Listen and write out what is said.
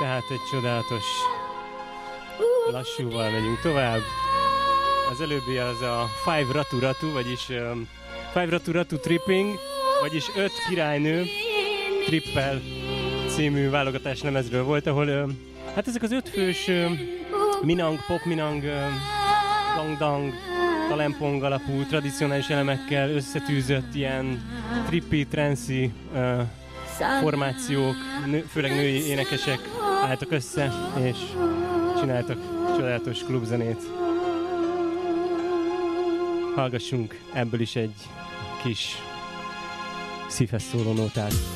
Tehát egy csodálatos lassúval megyünk tovább. Az előbbi az a Five Ratu Ratu, vagyis Five Ratu Ratu Tripping, vagyis 5 királynő trippel című válogatás lemezről volt, ahol hát ezek az 5 fős minang, pop minang, langdang, talempong alapú tradicionális elemekkel összetűzött ilyen trippi, trancy formációk, főleg női énekesek álltak össze, és csináltak csodálatos klubzenét. Hallgassunk ebből is egy kis szívhez szóló nótát.